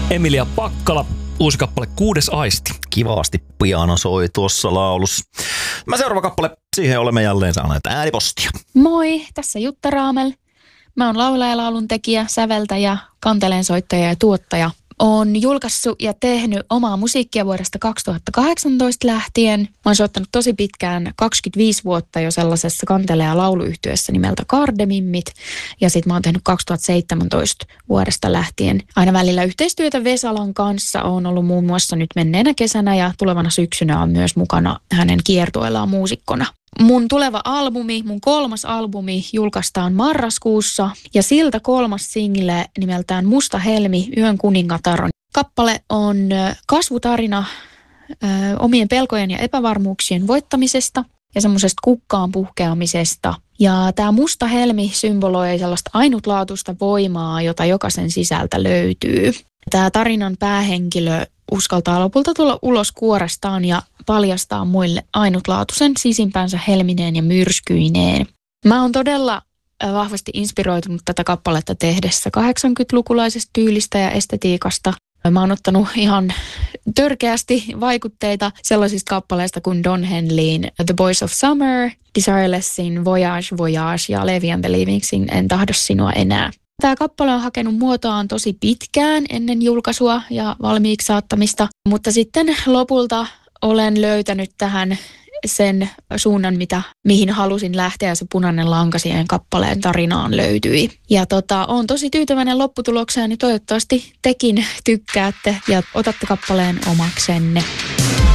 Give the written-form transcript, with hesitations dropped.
Emilia Pakkala, uusi kappale Kuudes aisti. Kivasti piano soi tuossa laulussa. Mä seuraava kappale, siihen olemme jälleen saaneet äänipostia. Moi, tässä Jutta Raamel. Mä oon laulaja, lauluntekijä, säveltäjä, kanteleensoittaja ja tuottaja. Oon julkaissut ja tehnyt omaa musiikkia vuodesta 2018 lähtien. Mä oon soittanut tosi pitkään, 25 vuotta jo sellaisessa kantele- ja lauluyhtyössä nimeltä Kardemimmit. Ja sit mä oon tehnyt 2017 vuodesta lähtien aina välillä yhteistyötä Vesalan kanssa. Oon ollut muun muassa nyt menneenä kesänä ja tulevana syksynä on myös mukana hänen kiertueellaan muusikkona. Mun tuleva albumi, mun 3. albumi julkaistaan marraskuussa ja siltä 3. single nimeltään Musta helmi, Yön kuningatar. Kappale on kasvutarina omien pelkojen ja epävarmuuksien voittamisesta ja semmoisesta kukkaan puhkeamisesta. Ja tämä musta helmi symboloi sellaista ainutlaatuista voimaa, jota jokaisen sisältä löytyy. Tämä tarinan päähenkilö uskaltaa lopulta tulla ulos kuorestaan ja paljastaa muille ainutlaatuisen sisimpänsä helmineen ja myrskyineen. Mä oon todella vahvasti inspiroitunut tätä kappaletta tehdessä 80-lukulaisesta tyylistä ja estetiikasta. Mä oon ottanut ihan törkeästi vaikutteita sellaisista kappaleista kuin Don Henleyn The Boys of Summer, Desirelessin Voyage Voyage ja Levi and the Leavingsin En tahdo sinua enää. Tämä kappale on hakenut muotoaan tosi pitkään ennen julkaisua ja valmiiksi saattamista, mutta sitten lopulta olen löytänyt tähän sen suunnan, mihin halusin lähteä, ja se punainen lanka siihen kappaleen tarinaan löytyi. Ja olen tosi tyytyväinen lopputulokseen, niin toivottavasti tekin tykkäätte ja otatte kappaleen omaksenne.